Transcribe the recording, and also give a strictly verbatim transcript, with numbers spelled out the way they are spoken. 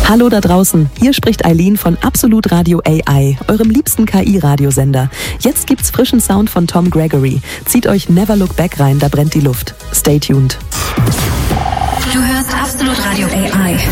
Hallo da draußen, hier spricht Eileen von Absolut Radio A I, eurem liebsten K I-Radiosender. Jetzt gibt's frischen Sound von Tom Gregory. Zieht euch Never Look Back rein, da brennt die Luft. Stay tuned. Du hörst Absolut Radio A I.